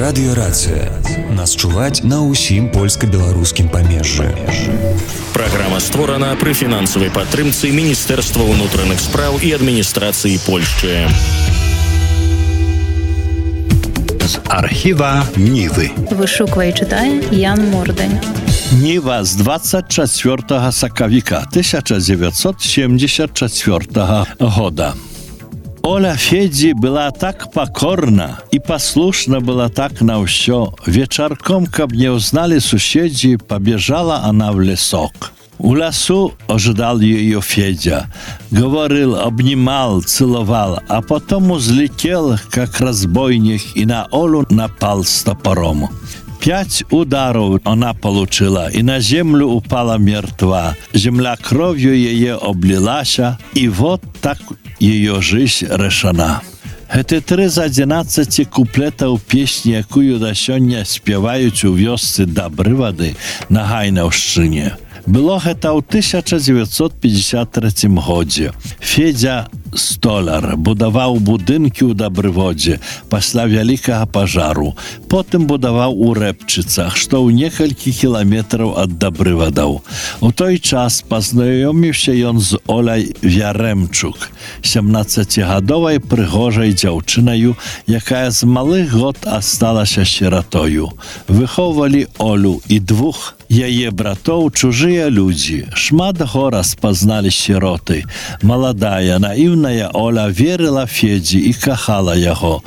Радыёрацыя. Нас чуваць на ўсім польска-беларускім памежжы. Праграма створана пры фінансавай падтрымцы Міністэрства ўнутраных спраў і адміністрацыі Польшчы. З архіва Нівы. Вишукує і читає Ян Мордень. Ніва з 24 сакавіка 1974 года. Оля Федзи была так покорна и послушна была так на всё. Вечерком, каб не узнали соседи, побежала она в лесок. У лесу ожидал ее Федя. Говорил, обнимал, целовал, а потом взлетел, как разбойник, и на Олю напал с топором. 5 ударов она получила, и на землю упала мертва. Земля кровью ее облилась, и вот так ее жизнь решена. Гэта 3 з 11 куплетаў песні, якую да сёння спяваюць у вёсцы Дабрывады на Гайнаўшчыне. Было гэта ў 1953 годзе. Федзя столяр будаваў будынкі ў Дабрыводзе пасля вялікага пажару. Потым будаваў у Рэпчыцах, што ў некалькі кіламетраў ад Дабрывадаў. У той час пазнаёміўся ён з Оляй Вярэмчук, 17гадовай прыгожай дзяўчынаю, якая з малых год асталася сіратою. Выхоўвалі Олю і 2 яе братоў чужыя людзі. Шмат гора спазналі сіроты. Маладая, наіўная Оля верыла Федзі і кахала яго.